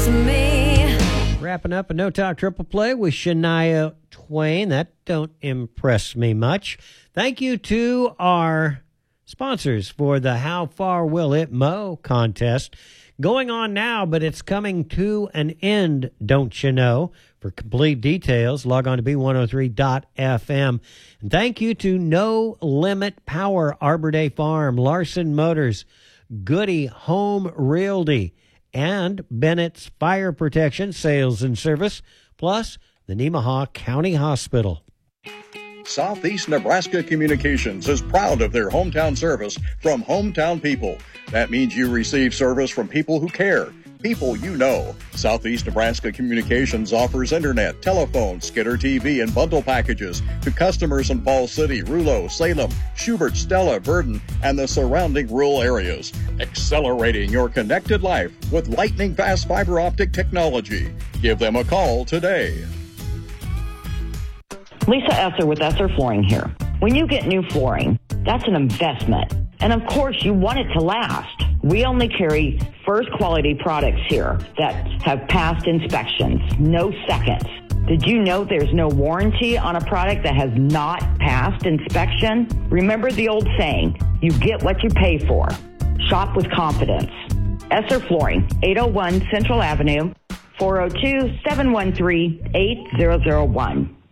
impress me. Wrapping up a No Talk Triple Play with Shania Twain. That don't impress me much. Thank you to our sponsors for the How Far Will It Mow contest. Going on now, but it's coming to an end, don't you know? For complete details, log on to B103.fm. And thank you to No Limit Power, Arbor Day Farm, Larson Motors, Goody Home Realty, and Bennett's Fire Protection Sales and Service, plus the Nemaha County Hospital. Southeast Nebraska Communications is proud of their hometown service from hometown people. That means you receive service from people who care, people you know. Southeast Nebraska Communications offers internet, telephone, Skitter TV, and bundle packages to customers in Falls City, Rulo, Salem, Schubert, Stella, Verdon, and the surrounding rural areas. Accelerating your connected life with lightning-fast fiber optic technology. Give them a call today. Lisa Esser with Esser Flooring here. When you get new flooring, that's an investment. And of course, you want it to last. We only carry first quality products here that have passed inspections, no seconds. Did you know there's no warranty on a product that has not passed inspection? Remember the old saying, you get what you pay for. Shop with confidence. Esser Flooring, 801 Central Avenue, 402-713-8001.